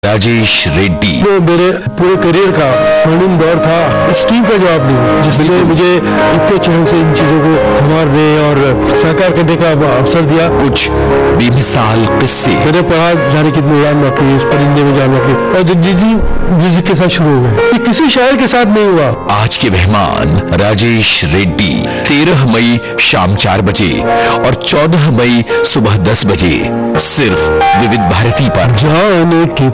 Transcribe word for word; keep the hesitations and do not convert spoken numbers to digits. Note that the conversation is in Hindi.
राजेश रेड्डी। वो मेरे पूरे करियर का स्वर्णिम दौर था। इस टीम का जवाब नहीं जिसने मुझे इतने चरण से इन चीजों को संवारने और साकार करने का अवसर दिया। कुछ बेमिसाल किस्से। मैंने पढ़ा जाने कितने जान नौकरी इस परिंदे में जान नौकरी और जी म्यूजिक के साथ शुरू हो गए। ये किसी शायर के साथ नहीं हुआ। आज के मेहमान राजेश रेड्डी। तेरह मई शाम चार बजे और चौदह मई सुबह दस बजे सिर्फ विविध भारती पर। जाने के